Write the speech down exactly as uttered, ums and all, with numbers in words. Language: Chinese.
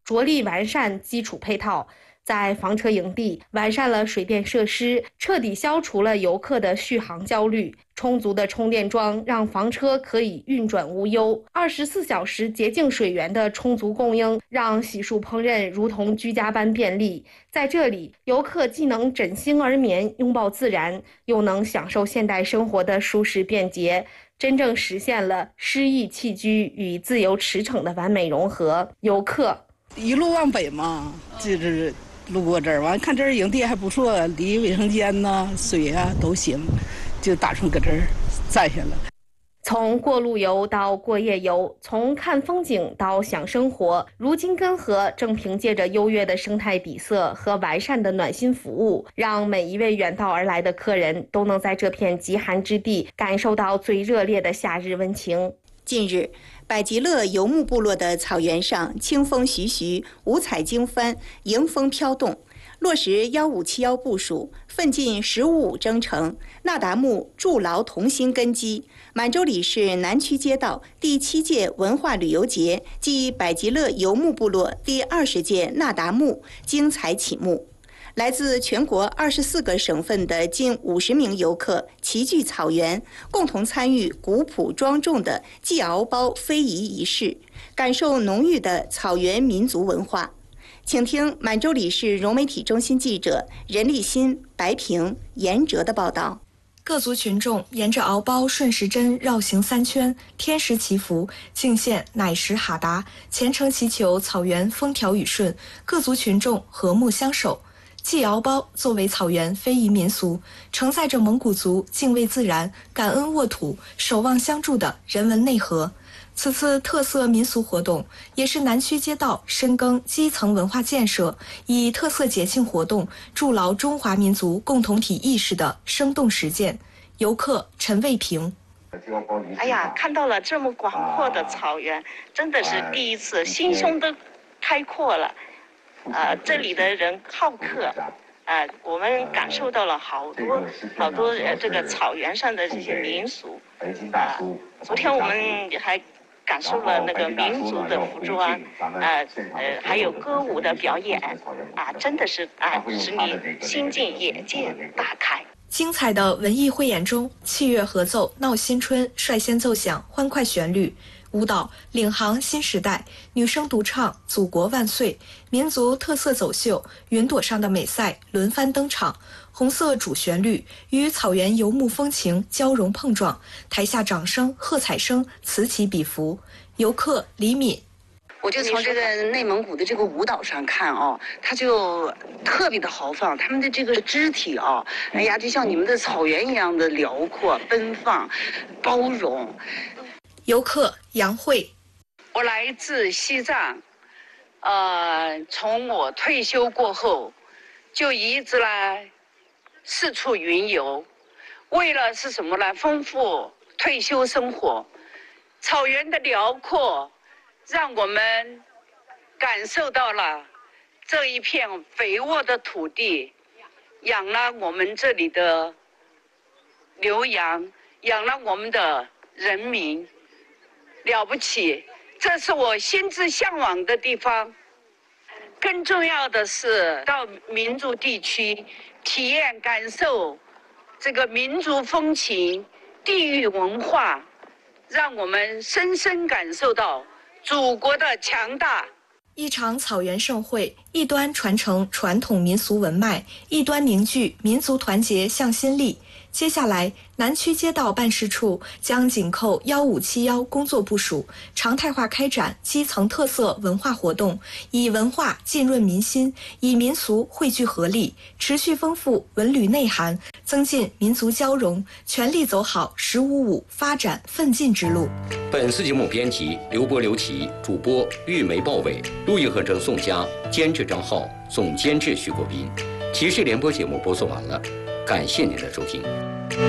着力完善基础配套。在房车营地完善了水电设施，彻底消除了游客的续航焦虑。充足的充电桩让房车可以运转无忧，二十四小时洁净水源的充足供应让洗漱烹饪如同居家般便利。在这里，游客既能枕芯而眠，拥抱自然，又能享受现代生活的舒适便捷，真正实现了诗意栖居与自由驰骋的完美融合。游客一路往北嘛，就是路过这儿，完看这儿营地还不错，离卫生间呐、水啊都行，就打算搁这儿站下了。 从过路游到过夜游，从看风景到享生活，如今根河正凭借着优越的生态底色和完善的暖心服务，让每一位远道而来的客人都能在这片极寒之地感受到最热烈的夏日温情。 近日，百吉乐游牧部落的草原上，清风徐徐，五彩经幡，迎风飘动。落实幺五七幺部署，奋进十五五征程，那达慕筑牢同心根基。满洲里市南区街道第七届文化旅游节暨百吉乐游牧部落第二十届那达慕精彩启幕。来自全国二十四个省份的近五十名游客齐聚草原，共同参与古朴庄重的祭鳌包非遗仪式，感受浓郁的草原民族文化。请听满洲里市融媒体中心记者任立新、白平、严哲的报道。 各族群众沿着鳌包顺时针绕行三圈，天时祈福，敬献乃时哈达，虔诚祈求草原风调雨顺，各族群众和睦相守。祭鳌包作为草原非遗民俗，承载着蒙古族敬畏自然、感恩沃土、守望相助的人文内核。此次特色民俗活动也是南区街道深耕基层文化建设，以特色节庆活动筑牢中华民族共同体意识的生动实践。游客陈卫平： 哎呀，看到了这么广阔的草原，真的是第一次，心胸都开阔了。呃，这里的人好客，呃，我们感受到了好多好多呃这个草原上的这些民俗。啊、呃，昨天我们还感受了那个民族的服装，呃呃，还有歌舞的表演，啊、呃，真的是啊、呃，使你心境眼界大开。 精彩的文艺汇演中，器乐合奏《闹新春》率先奏响欢快旋律。舞蹈领航新时代，女生独唱祖国万岁，民族特色走秀云朵上的美赛轮番登场，红色主旋律与草原游牧风情交融碰撞，台下掌声喝彩声此起彼伏。游客李敏： 我就从这个内蒙古的这个舞蹈上看哦，它就特别的豪放，他们的这个肢体哦，哎呀，就像你们的草原一样的辽阔、奔放、包容。 游客杨慧： 我来自西藏，呃，从我退休过后，就一直来四处云游，为了是什么呢？丰富退休生活。草原的辽阔，让我们感受到了这一片肥沃的土地，养了我们这里的牛羊，养了我们的人民。了不起，这是我心之向往的地方。更重要的是到民族地区体验感受这个民族风情、地域文化，让我们深深感受到祖国的强大。 一场草原盛会，一端传承传统民俗文脉，一端凝聚民族团结向心力。接下来，南区街道办事处将紧扣幺五七幺工作部署，常态化开展基层特色文化活动，以文化浸润民心，以民俗汇聚合力，持续丰富文旅内涵，增进民族交融，全力走好“十五五”发展奋进之路。 本次节目编辑刘波、刘琦，主播玉梅、鲍伟，录音和郑宋佳，监制张浩，总监制徐国斌。骑士联播节目播送完了，感谢您的收听。